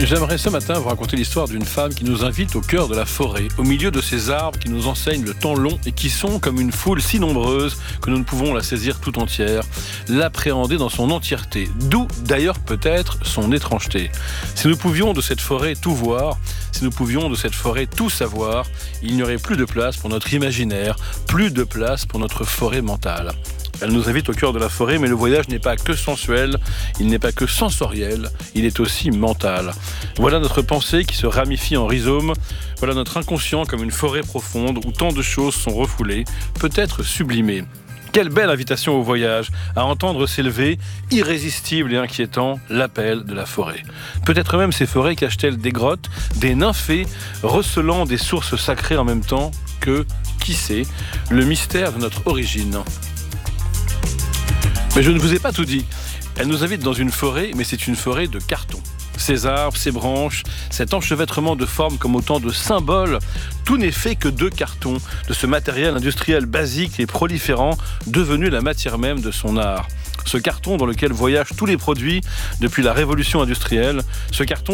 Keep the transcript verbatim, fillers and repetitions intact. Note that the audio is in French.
J'aimerais ce matin vous raconter l'histoire d'une femme qui nous invite au cœur de la forêt, au milieu de ces arbres qui nous enseignent le temps long et qui sont comme une foule si nombreuse que nous ne pouvons la saisir tout entière, l'appréhender dans son entièreté, d'où d'ailleurs peut-être son étrangeté. Si nous pouvions de cette forêt tout voir, si nous pouvions de cette forêt tout savoir, il n'y aurait plus de place pour notre imaginaire, plus de place pour notre forêt mentale. Elle nous invite au cœur de la forêt, mais le voyage n'est pas que sensuel, il n'est pas que sensoriel, il est aussi mental. Voilà notre pensée qui se ramifie en rhizome, voilà notre inconscient comme une forêt profonde où tant de choses sont refoulées, peut-être sublimées. Quelle belle invitation au voyage, à entendre s'élever, irrésistible et inquiétant, l'appel de la forêt. Peut-être même ces forêts cachent-elles des grottes, des nymphées, recelant des sources sacrées en même temps que, qui sait, le mystère de notre origine. Mais je ne vous ai pas tout dit. Elle nous invite dans une forêt, mais c'est une forêt de carton. Ces arbres, ces branches, cet enchevêtrement de formes comme autant de symboles, tout n'est fait que de carton, de ce matériel industriel basique et proliférant, devenu la matière même de son art. Ce carton dans lequel voyagent tous les produits depuis la révolution industrielle, ce carton